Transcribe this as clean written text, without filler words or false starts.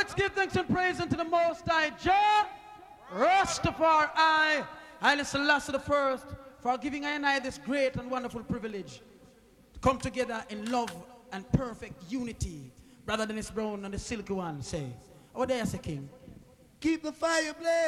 let's give thanks and praise unto the Most High Jah, Rastafari, Haile Selassie the First, for giving I and I this great and wonderful privilege to come together in love and perfect unity. Brother Dennis Brown and the Silky One say, oh, there, say, King. Keep the fire blazing.